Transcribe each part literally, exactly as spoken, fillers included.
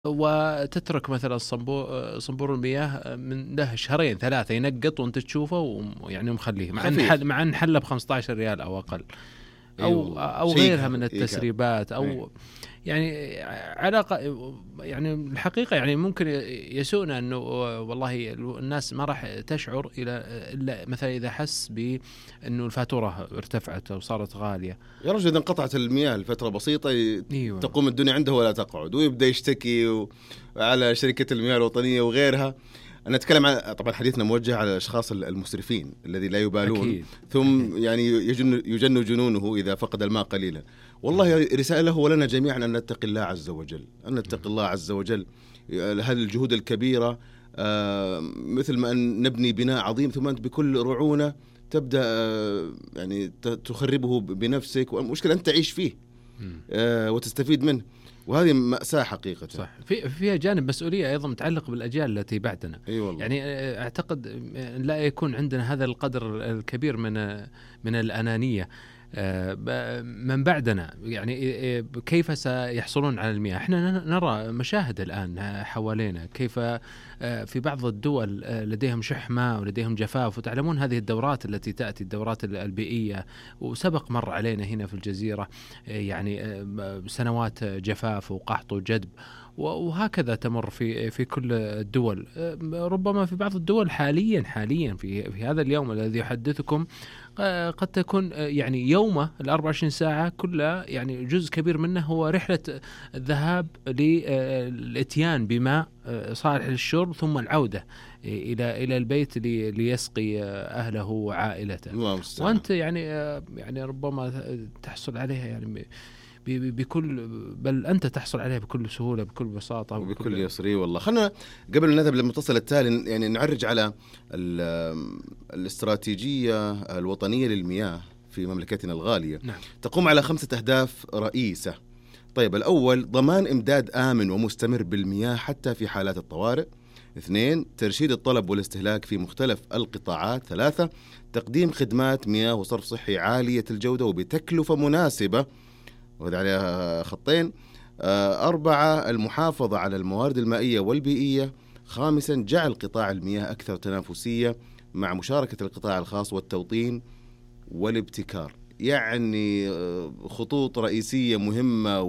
وتترك مثلا صنبور صنبور المياه من له شهرين ثلاثة ينقط وانت تشوفه ويعني مخليه مع ان مع ان حله ب خمسة عشر ريال او اقل او أيوه. او غيرها من التسريبات او أيوه. يعني علاقة يعني الحقيقة يعني ممكن يسوءنا أنه والله الناس ما راح تشعر إلى إلا مثلا إذا حس بأنه الفاتورة ارتفعت أو صارت غالية. يا رجل إذا انقطعت المياه لفترة بسيطة أيوة. تقوم الدنيا عنده ولا تقعد ويبدأ يشتكي على شركة المياه الوطنية وغيرها. أنا أتكلم عن طبعا حديثنا موجه على الأشخاص المسرفين الذي لا يبالون. أكيد. ثم أكيد. يعني يجن, يجن جنونه إذا فقد الماء قليلا. والله رسالة ولنا جميعا أن نتقي الله عز وجل أن نتقي الله عز وجل. هذه الجهود الكبيرة آه مثل ما أن نبني بناء عظيم ثم أنت بكل رعونة تبدأ آه يعني تخربه بنفسك والمشكلة أنت تعيش فيه آه وتستفيد منه وهذه مأساة حقيقة. صح. في فيها جانب مسؤولية أيضا متعلق بالأجيال التي بعدنا. أي والله. يعني أعتقد لا يكون عندنا هذا القدر الكبير من من الأنانية من بعدنا. يعني كيف سيحصلون على المياه؟ احنا نرى مشاهد الآن حوالينا كيف في بعض الدول لديهم شح ماء ولديهم جفاف. وتعلمون هذه الدورات التي تأتي الدورات البيئية وسبق مر علينا هنا في الجزيرة يعني سنوات جفاف وقحط وجدب وهكذا تمر في في كل الدول. ربما في بعض الدول حاليا حاليا في في هذا اليوم الذي يحدثكم قد تكون يعني يومه الأربع وعشرين ساعة كلها يعني جزء كبير منه هو رحلة الذهاب للإتيان بماء صالح للشرب ثم العودة إلى إلى البيت ليسقي أهله وعائلته. وأنت يعني يعني ربما تحصل عليها يعني بكل بل أنت تحصل عليها بكل سهولة بكل بساطة وبكل يسري. والله خلنا قبل أن نذهب للمتصل التالي يعني نعرج على الاستراتيجية الوطنية للمياه في مملكتنا الغالية. نعم. تقوم على خمسة أهداف رئيسة. طيب الأول ضمان إمداد آمن ومستمر بالمياه حتى في حالات الطوارئ. اثنين ترشيد الطلب والاستهلاك في مختلف القطاعات. ثلاثة تقديم خدمات مياه وصرف صحي عالية الجودة وبتكلفة مناسبة وهذا عليها خطين. أربعة المحافظة على الموارد المائية والبيئية. خامسا جعل قطاع المياه أكثر تنافسية مع مشاركة القطاع الخاص والتوطين والابتكار. يعني خطوط رئيسية مهمة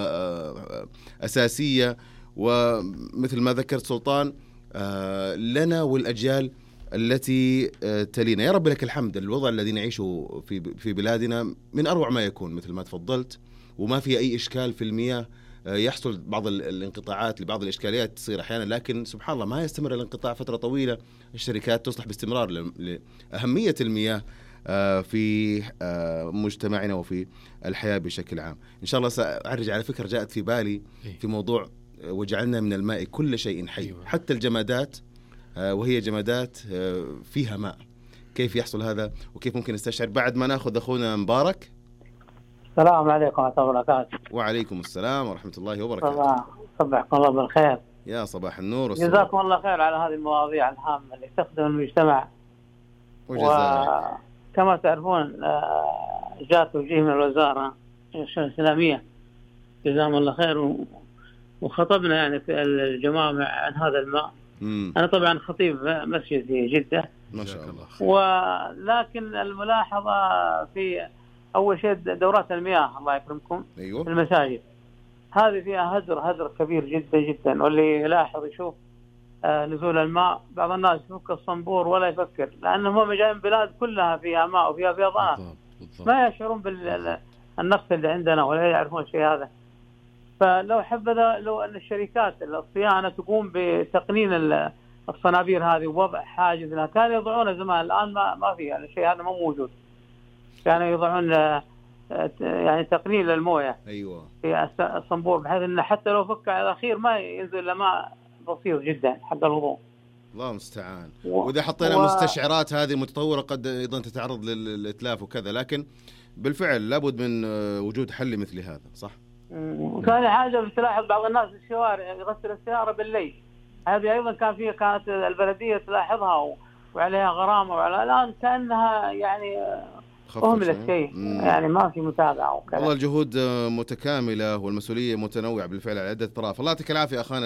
وأساسية ومثل ما ذكرت سلطان لنا والأجيال التي تلينا. يا رب لك الحمد. الوضع الذي نعيشه في في بلادنا من أروع ما يكون مثل ما تفضلت وما في أي إشكال في المياه. يحصل بعض الانقطاعات لبعض الإشكاليات تصير أحيانا لكن سبحان الله ما يستمر الانقطاع فترة طويلة. الشركات تصلح باستمرار لأهمية المياه في مجتمعنا وفي الحياة بشكل عام. إن شاء الله سأعرج على فكرة جاءت في بالي في موضوع وجعلنا من الماء كل شيء حي حتى الجمادات وهي جمادات فيها ماء. كيف يحصل هذا وكيف ممكن نستشعر بعد ما نأخذ أخونا مبارك؟ السلام عليكم ورحمة الله وبركاته. وعليكم السلام ورحمة الله وبركاته. صباحكم الله بالخير. يا صباح النور. جزاكم الله خير على هذه المواضيع الهامة اللي تخدم المجتمع. وكما تعرفون جاء توجيه من الوزارة الإسلامية جزاهم الله خير وخطبنا يعني في الجماعة عن هذا الماء. مم. أنا طبعا خطيب مسجد في جدة ما شاء الله. ولكن الملاحظة في أول شيء دورات المياه الله يكرمكم. أيوه. في المساجد هذه فيها هدر هدر كبير جدا جدا. واللي يلاحظ يشوف آه نزول الماء بعض الناس يفك الصنبور ولا يفكر لأنهم هم جايين بلاد كلها فيها ماء وفيها فيضانات ما يشعرون بالنقص اللي عندنا ولا يعرفون الشيء هذا. فلو حبذا لو أن الشركات الصيانة تقوم بتقنين الصنابير هذه ووضع حاجز لها. كانوا يضعونه زمان الآن ما ما في يعني الشيء هذا مو موجود. كانوا يضعون يعني تقنين للمويه. أيوة. في الصنبور بحيث أن حتى لو فك على الأخير ما ينزل إلا ماء بسيط جدا حق الوضوء. الله المستعان. و... وإذا حطينا و... مستشعرات هذه متطورة قد أيضا تتعرض للإتلاف وكذا لكن بالفعل لابد من وجود حل مثل هذا. صح. وكان حاجة بتلاحظ بعض الناس في الشوارع يغسل السيارة بالليل. هذه أيضا كان فيها كانت البلدية تلاحظها و... وعليها غرامة وعلى الآن كأنها يعني أهمل الشيء، يعني ما في متابعة وكذا. والله الجهود متكاملة والمسؤولية متنوعة بالفعل على عدة أطراف. الله يعطيك العافية أخانا